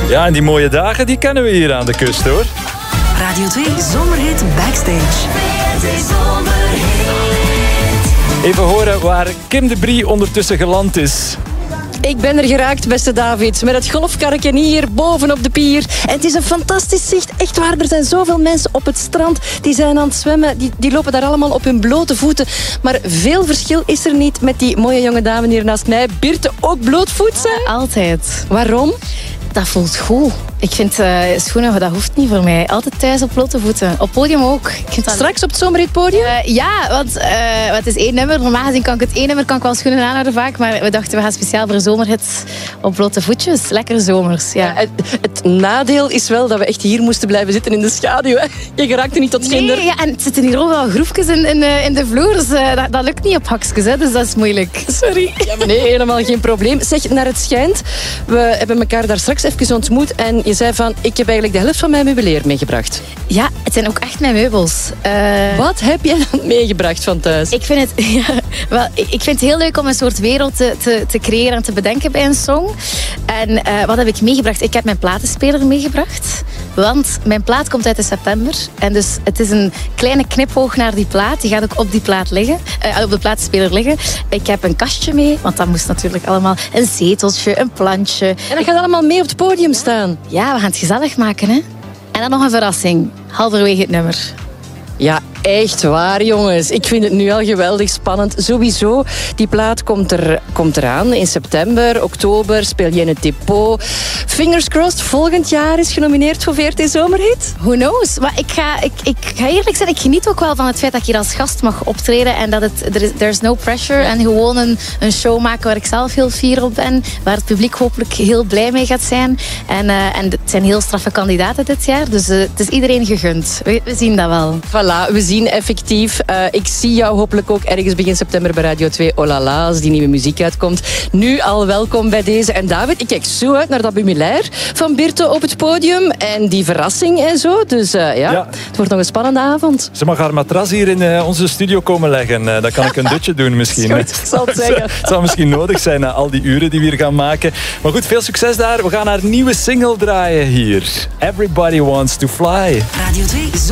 Ja, en die mooie dagen die kennen we hier aan de kust, hoor. Radio 2 Zomerhit Backstage. Even horen waar Kim de Brie ondertussen geland is. Ik ben er geraakt, beste David, met het golfkarretje hier bovenop de pier. En het is een fantastisch zicht. Echt waar, er zijn zoveel mensen op het strand. Die zijn aan het zwemmen, die lopen daar allemaal op hun blote voeten. Maar veel verschil is er niet met die mooie jonge dame hier naast mij. Birte, ook blootvoets, hè? Altijd. Waarom? Dat voelt goed. Ik vind schoenen, dat hoeft niet voor mij. Altijd thuis op blote voeten. Op podium ook. Ik vind dat... Straks op het zomerhitpodium? Ja, want het is 1 nummer. Normaal gezien kan ik het 1 nummer kan ik wel schoenen aanhouden vaak. Maar we dachten, we gaan speciaal voor zomerhits op blote voetjes. Lekker zomers, ja. Het nadeel is wel dat we echt hier moesten blijven zitten in de schaduw. Hè? Je geraakte niet tot ginder. Nee, ja, en het zitten hier ook wel groefjes in de vloer. Dus dat lukt niet op hakjes, hè, dus dat is moeilijk. Sorry. Ja, maar nee, helemaal geen probleem. Zeg, naar het schijnt, we hebben elkaar daar straks even ontmoet en je zei van, ik heb eigenlijk de helft van mijn meubilair meegebracht. Ja, het zijn ook echt mijn meubels. Wat heb jij dan meegebracht van thuis? Ik vind het heel leuk om een soort wereld te creëren en te bedenken bij een song. En wat heb ik meegebracht? Ik heb mijn platenspeler meegebracht. Want mijn plaat komt uit in september. En dus het is een kleine knipoog naar die plaat. Die gaat ook op die plaat liggen. Op de platenspeler liggen. Ik heb een kastje mee, want dat moest natuurlijk allemaal. Een zeteltje, een plantje. En dat gaat allemaal mee op het podium staan. Ja, we gaan het gezellig maken, hè. En dan nog een verrassing. Halverwege het nummer. Ja, echt waar, jongens. Ik vind het nu al geweldig spannend. Sowieso, die plaat komt eraan in september, oktober. Speel je in het depot. Fingers crossed, volgend jaar is genomineerd voor VRT Zomerhit. Who knows? Maar ik ga eerlijk zijn, ik geniet ook wel van het feit dat ik hier als gast mag optreden. En dat there's no pressure. En gewoon een show maken waar ik zelf heel fier op ben. Waar het publiek hopelijk heel blij mee gaat zijn. En het zijn heel straffe kandidaten dit jaar. Dus het is iedereen gegund. We zien dat wel. Voilà, we zien effectief. Ik zie jou hopelijk ook ergens begin september bij Radio 2. Oh la la, als die nieuwe muziek uitkomt. Nu al welkom bij deze. En David, ik kijk zo uit naar dat meubilair van Birte op het podium. En die verrassing en zo. Dus ja, het wordt nog een spannende avond. Ze mag haar matras hier in onze studio komen leggen. Dan kan ik een dutje doen misschien. Goed, ik zal het zeggen. Het zal misschien nodig zijn na al die uren die we hier gaan maken. Maar goed, veel succes daar. We gaan haar nieuwe single draaien hier. Everybody Wants to Fly. Radio 2